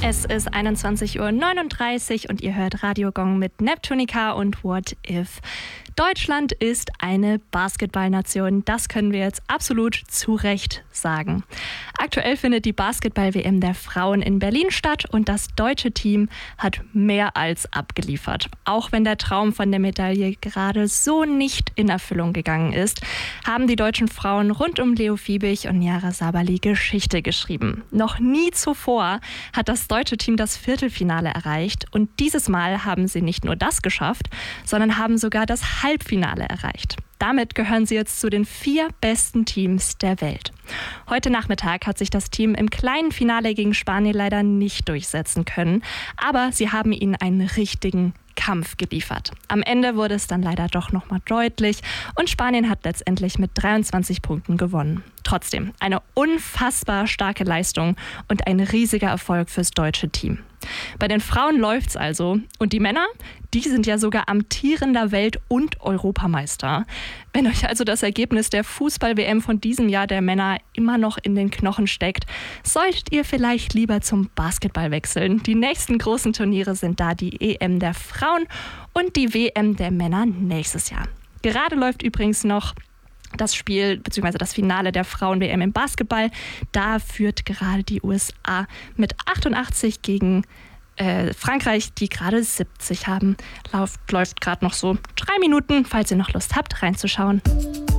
Es ist 21:39 Uhr und ihr hört Radio Gong mit Neptunica und What If. Deutschland ist eine Basketballnation, das können wir jetzt absolut zu Recht sagen. Aktuell findet die Basketball-WM der Frauen in Berlin statt und das deutsche Team hat mehr als abgeliefert. Auch wenn der Traum von der Medaille gerade so nicht in Erfüllung gegangen ist, haben die deutschen Frauen rund um Leo Fiebig und Niara Sabali Geschichte geschrieben. Noch nie zuvor hat das deutsche Team das Viertelfinale erreicht und dieses Mal haben sie nicht nur das geschafft, sondern haben sogar das Halbfinale erreicht. Damit gehören sie jetzt zu den 4 besten Teams der Welt. Heute Nachmittag hat sich das Team im kleinen Finale gegen Spanien leider nicht durchsetzen können, aber sie haben ihnen einen richtigen Kampf geliefert. Am Ende wurde es dann leider doch nochmal deutlich und Spanien hat letztendlich mit 23 Punkten gewonnen. Trotzdem eine unfassbar starke Leistung und ein riesiger Erfolg fürs deutsche Team. Bei den Frauen läuft's also und die Männer, die sind ja sogar amtierender Welt- und Europameister. Wenn euch also das Ergebnis der Fußball-WM von diesem Jahr der Männer immer noch in den Knochen steckt, solltet ihr vielleicht lieber zum Basketball wechseln. Die nächsten großen Turniere sind da die EM der Frauen und die WM der Männer nächstes Jahr. Gerade läuft übrigens noch das Spiel bzw. das Finale der Frauen-WM im Basketball. Da führt gerade die USA mit 88 gegen Frankreich, die gerade 70 haben. Läuft gerade noch so 3 Minuten, falls ihr noch Lust habt, reinzuschauen.